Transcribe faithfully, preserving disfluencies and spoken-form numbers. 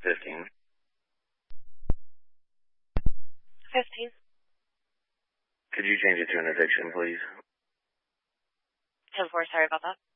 fifteen. fifteen. Could you change it to an eviction, please? ten four, sorry about that.